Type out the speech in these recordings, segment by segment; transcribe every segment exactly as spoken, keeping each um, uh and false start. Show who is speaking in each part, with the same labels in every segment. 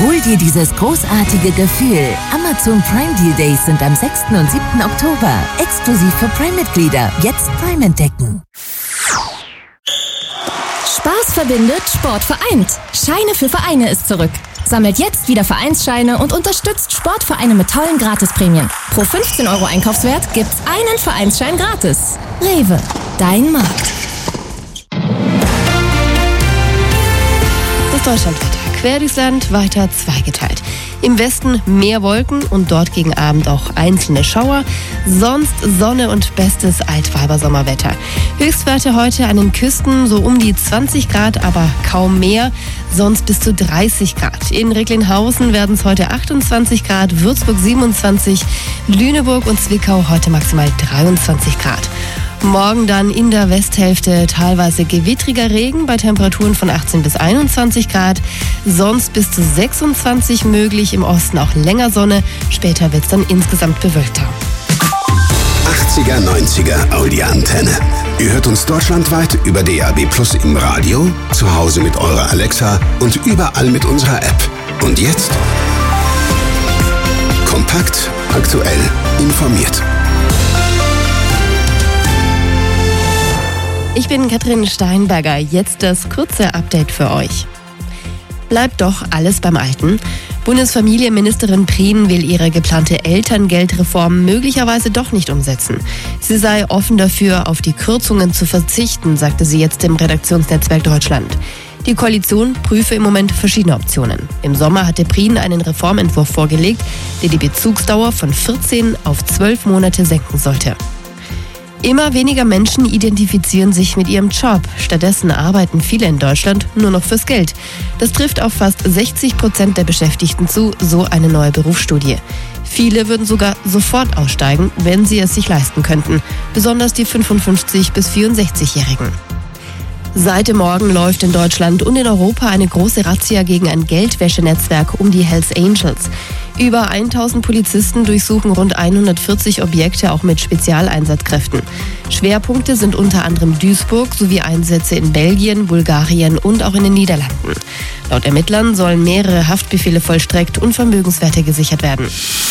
Speaker 1: Hol dir dieses großartige Gefühl. Amazon Prime Deal Days sind am sechsten und siebten Oktober. Exklusiv für Prime-Mitglieder. Jetzt Prime entdecken.
Speaker 2: Spaß verbindet, Sport vereint. Scheine für Vereine ist zurück. Sammelt jetzt wieder Vereinsscheine und unterstützt Sportvereine mit tollen Gratisprämien. Pro fünfzehn Euro Einkaufswert gibt's einen Vereinsschein gratis. Rewe, dein Markt. Das Deutschlandwetter. Quer durchs Land weiter zweigeteilt. Im Westen mehr Wolken und dort gegen Abend auch einzelne Schauer. Sonst Sonne und bestes Altweibersommerwetter. Höchstwerte heute an den Küsten so um die zwanzig Grad, aber kaum mehr. Sonst bis zu dreißig Grad. In Recklinghausen werden es heute achtundzwanzig Grad, Würzburg siebenundzwanzig, Lüneburg und Zwickau heute maximal dreiundzwanzig Grad. Morgen dann in der Westhälfte teilweise gewittriger Regen bei Temperaturen von achtzehn bis einundzwanzig Grad. Sonst bis zu sechsundzwanzig möglich, im Osten auch länger Sonne. Später wird es dann insgesamt bewölkter.
Speaker 3: achtziger, neunziger Audi-Antenne. Ihr hört uns deutschlandweit über D A B Plus im Radio, zu Hause mit eurer Alexa und überall mit unserer App. Und jetzt? Kompakt, aktuell, informiert.
Speaker 2: Ich bin Katrin Steinberger. Jetzt das kurze Update für euch. Bleibt doch alles beim Alten. Bundesfamilienministerin Prien will ihre geplante Elterngeldreform möglicherweise doch nicht umsetzen. Sie sei offen dafür, auf die Kürzungen zu verzichten, sagte sie jetzt im Redaktionsnetzwerk Deutschland. Die Koalition prüfe im Moment verschiedene Optionen. Im Sommer hatte Prien einen Reformentwurf vorgelegt, der die Bezugsdauer von vierzehn auf zwölf Monate senken sollte. Immer weniger Menschen identifizieren sich mit ihrem Job. Stattdessen arbeiten viele in Deutschland nur noch fürs Geld. Das trifft auf fast sechzig Prozent der Beschäftigten zu, so eine neue Berufsstudie. Viele würden sogar sofort aussteigen, wenn sie es sich leisten könnten. Besonders die fünfundfünfzig- bis vierundsechzigjährigen. Seit dem Morgen läuft in Deutschland und in Europa eine große Razzia gegen ein Geldwäschenetzwerk um die Hells Angels. Über tausend Polizisten durchsuchen rund hundertvierzig Objekte, auch mit Spezialeinsatzkräften. Schwerpunkte sind unter anderem Duisburg sowie Einsätze in Belgien, Bulgarien und auch in den Niederlanden. Laut Ermittlern sollen mehrere Haftbefehle vollstreckt und Vermögenswerte gesichert werden.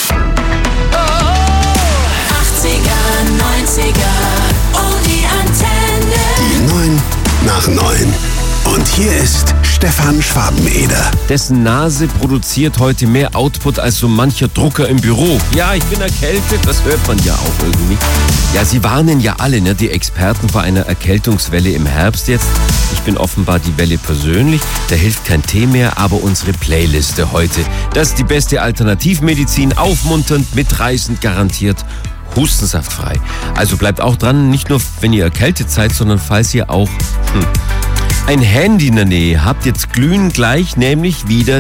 Speaker 4: achtziger, neunziger, oh die Antenne.
Speaker 3: Die neun nach neun. Und hier ist Stefan Schwabeneder.
Speaker 5: Dessen Nase produziert heute mehr Output als so mancher Drucker im Büro. Ja, ich bin erkältet, das hört man ja auch irgendwie. Ja, sie warnen ja alle, ne, die Experten vor einer Erkältungswelle im Herbst jetzt. Ich bin offenbar die Welle persönlich, da hilft kein Tee mehr, aber unsere Playliste heute. Das ist die beste Alternativmedizin, aufmunternd, mitreißend, garantiert hustensaftfrei. Also bleibt auch dran, nicht nur wenn ihr erkältet seid, sondern falls ihr auch hm, ein Handy in der Nähe habt, jetzt glühen gleich nämlich wieder